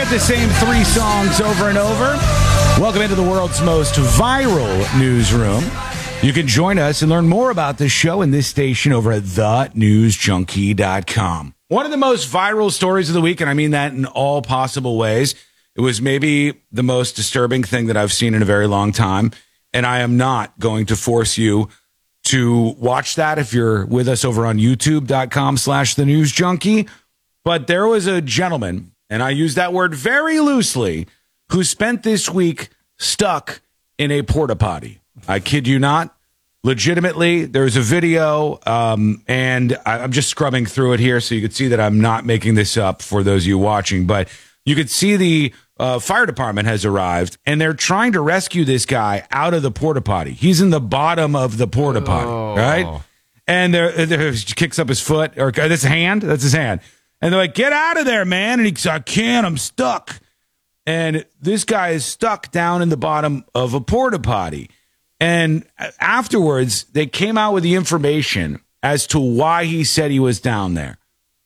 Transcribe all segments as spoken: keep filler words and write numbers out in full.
get the same three songs over and over. Welcome into the world's most viral newsroom. You can join us and learn more about this show and this station over at the news junkie dot com. One of the most viral stories of the week, and I mean that in all possible ways, it was maybe the most disturbing thing that I've seen in a very long time, and I am not going to force you to watch that if you're with us over on youtube dot com slash the news junkie. But there was a gentleman, and I use that word very loosely, who spent this week stuck in a porta potty. I kid you not. Legitimately, there's a video, um, and I, I'm just scrubbing through it here so you can see that I'm not making this up for those of you watching. But you could see the uh, fire department has arrived, and they're trying to rescue this guy out of the porta potty. He's in the bottom of the porta potty, oh. right? And there, there, he kicks up his foot, or that's his hand. That's his hand. And they're like, "Get out of there, man!" And he's, "I can't. I'm stuck." And this guy is stuck down in the bottom of a porta potty. And afterwards, they came out with the information as to why he said he was down there.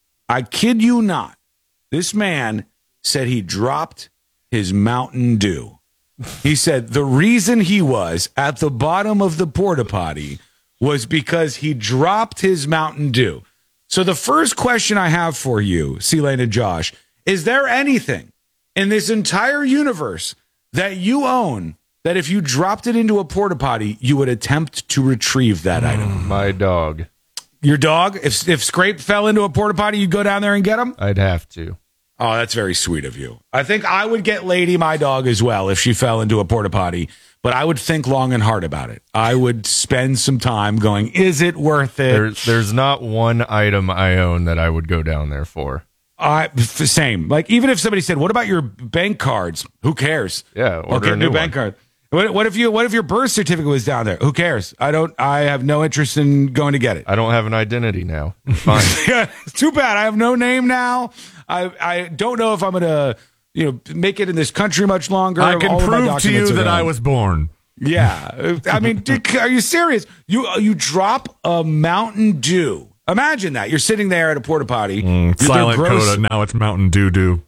I kid you not. This man said he dropped his Mountain Dew. He said the reason he was at the bottom of the porta potty was because he dropped his Mountain Dew. So the first question I have for you, C-Lane and Josh, is there anything in this entire universe that you own that if you dropped it into a porta potty, you would attempt to retrieve that item? My dog. Your dog? If if Scrape fell into a porta potty, you'd go down there and get him? I'd have to. Oh, that's very sweet of you. I think I would get Lady, my dog, as well if she fell into a porta potty, but I would think long and hard about it. I would spend some time going, is it worth it? There's, there's not one item I own that I would go down there for. Uh, same. Like, even if somebody said, what about your bank cards? Who cares? Yeah, order okay, a new, new bank card. What, what if you? What if your birth certificate was down there? Who cares? I don't. I have no interest in going to get it. I don't have an identity now. Fine. Yeah, too bad. I have no name now. I I don't know if I'm gonna you know make it in this country much longer. I can All prove to you that I was born. Yeah. I mean, dude, are you serious? You you drop a Mountain Dew. Imagine that. You're sitting there at a porta potty. Mm, silent coda. Now it's Mountain Dew Dew.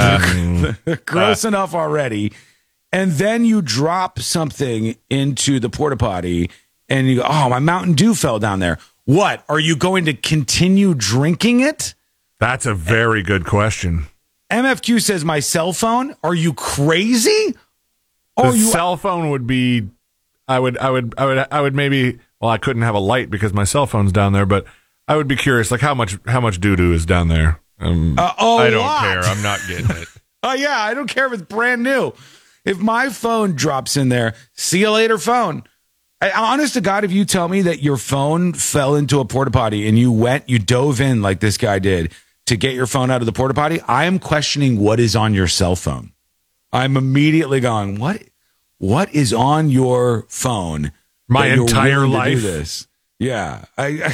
Mm. Gross uh. enough already. And then you drop something into the porta potty and you go, oh, my Mountain Dew fell down there. What? Are you going to continue drinking it? That's a very good question. M F Q says, my cell phone? Are you crazy? The oh, you cell phone would be, I would, I would, I would, I would maybe, well, I couldn't have a light because my cell phone's down there, but I would be curious, like how much, how much doo-doo is down there? Um, uh, oh, I don't lot. care. I'm not getting it. Oh, yeah. I don't care if it's brand new. If my phone drops in there, see you later, phone. I, honest to God, if you tell me that your phone fell into a porta potty and you went, you dove in like this guy did to get your phone out of the porta potty, I am questioning what is on your cell phone. I'm immediately going, what? What is on your phone? My entire life. To do this? Yeah, I,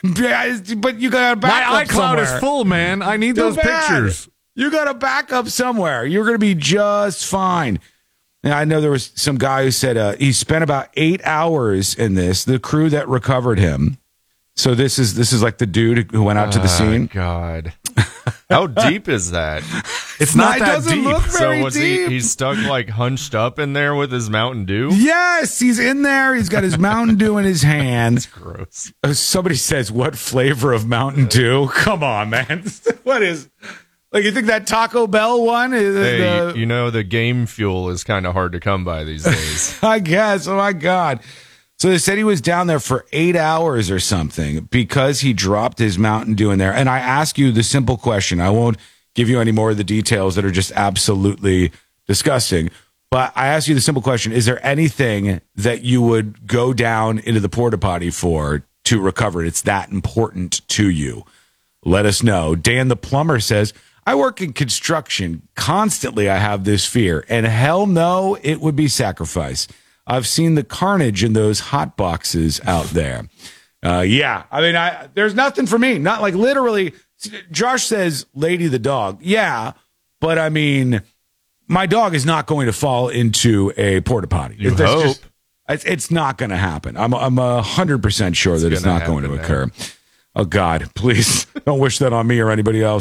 I, but you got a backup. My iCloud somewhere. is full, man. I need Too those bad. pictures. You got a backup somewhere. You're going to be just fine. Now, I know there was some guy who said uh, he spent about eight hours in this. The crew that recovered him. So this is this is like the dude who went out to the scene. Oh, God, how deep is that? It's not it that doesn't deep. Look very so was deep. he? He's stuck like hunched up in there with his Mountain Dew. Yes, he's in there. He's got his Mountain Dew in his hand. That's gross. Uh, somebody says, "What flavor of Mountain Dew?" Come on, man. What is? Like, you think that Taco Bell one is? Hey, uh, you know the game fuel is kind of hard to come by these days. I guess. Oh my God. So they said he was down there for eight hours or something because he dropped his Mountain Dew in there. And I ask you the simple question. I won't give you any more of the details that are just absolutely disgusting. But I ask you the simple question. Is there anything that you would go down into the porta potty for to recover it? It's that important to you. Let us know. Dan the plumber says, I work in construction. Constantly I have this fear. And hell no, it would be sacrifice. I've seen the carnage in those hot boxes out there. Uh, yeah, I mean, I, there's nothing for me. Not like literally. Josh says, Lady the dog. Yeah, but I mean, my dog is not going to fall into a porta potty. You That's hope. Just, it's, it's not going to happen. I'm I'm a hundred percent sure it's that it's not going to happen, occur. Man. Oh God, please don't wish that on me or anybody else.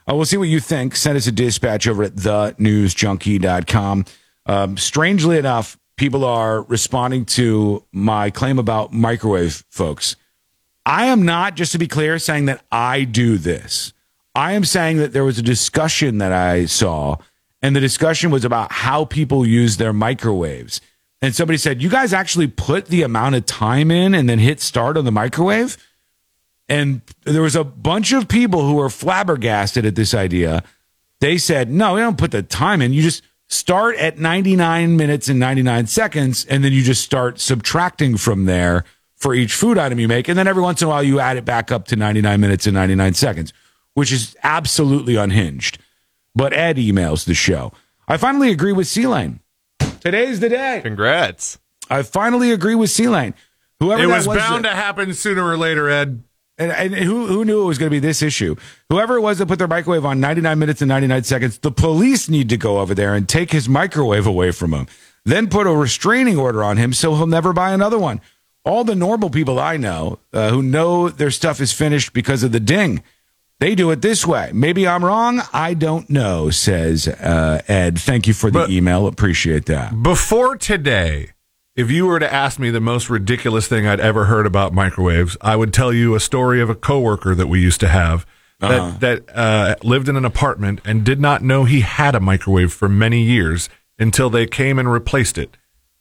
Uh, we'll see what you think. Send us a dispatch over at the news junkie dot com. Um, strangely enough, people are responding to my claim about microwave folks. I am not, just to be clear, saying that I do this. I am saying that there was a discussion that I saw, and the discussion was about how people use their microwaves. And somebody said, you guys actually put the amount of time in and then hit start on the microwave? And there was a bunch of people who were flabbergasted at this idea. They said, no, we don't put the time in. You just start at ninety-nine minutes and ninety-nine seconds, and then you just start subtracting from there for each food item you make. And then every once in a while, you add it back up to ninety-nine minutes and ninety-nine seconds, which is absolutely unhinged. But Ed emails the show. I finally agree with C-Lane. Today's the day. Congrats. I finally agree with C-Lane. Whoever It that was bound that, to happen sooner or later, Ed. And, and who who knew it was going to be this issue? Whoever it was that put their microwave on ninety-nine minutes and ninety-nine seconds, the police need to go over there and take his microwave away from him. Then put a restraining order on him so he'll never buy another one. All the normal people I know uh, who know their stuff is finished because of the ding, they do it this way. Maybe I'm wrong. I don't know, says uh, Ed. Thank you for the But email. Appreciate that. Before today, if you were to ask me the most ridiculous thing I'd ever heard about microwaves, I would tell you a story of a coworker that we used to have that, Uh-huh. that uh, lived in an apartment and did not know he had a microwave for many years until they came and replaced it.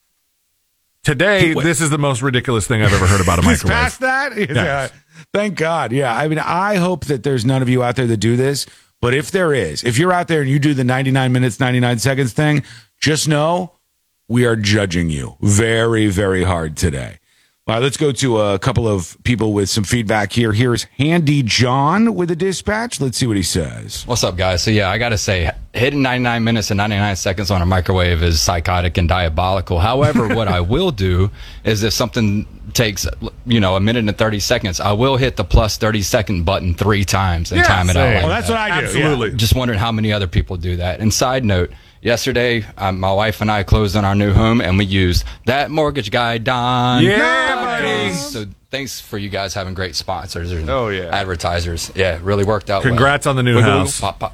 Today, Wait. this is the most ridiculous thing I've ever heard about a He's microwave. past that? Yes. Yeah. Thank God. Yeah. I mean, I hope that there's none of you out there that do this. But if there is, if you're out there and you do the ninety-nine minutes, ninety-nine seconds thing, just know we are judging you very, very hard today. All right, let's go to a couple of people with some feedback here. Here's Handy John with a dispatch. Let's see what he says. What's up, guys? So, yeah, I got to say, hitting ninety-nine minutes and ninety-nine seconds on a microwave is psychotic and diabolical. However, what I will do is if something takes, you know, a minute and thirty seconds, I will hit the plus thirty second button three times and Yeah, time it same. out. Like Well, that's that. what I do. Absolutely. Just wondering how many other people do that. And side note, yesterday, um, my wife and I closed on our new home, and we used that mortgage guy, Don. Yeah, buddy. So thanks for you guys having great sponsors and Oh, yeah. advertisers. Yeah, it really worked out well. Congrats on the new Wiggle, house. wiggle, pop, pop.